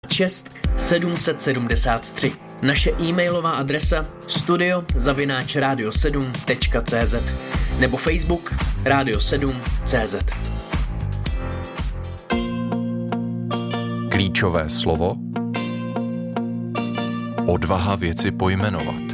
6 773. Naše e-mailová adresa studio@radio7.cz nebo Facebook Radio7.cz. Klíčové slovo: odvaha věci pojmenovat.